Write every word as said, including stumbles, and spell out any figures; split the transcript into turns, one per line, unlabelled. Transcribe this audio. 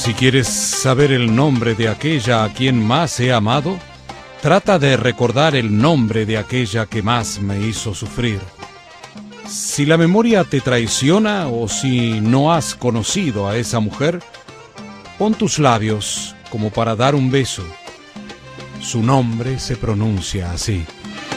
Si quieres saber el nombre de aquella a quien más he amado, trata de recordar el nombre de aquella que más me hizo sufrir. Si la memoria te traiciona o si no has conocido a esa mujer, pon tus labios como para dar un beso. Su nombre se pronuncia así.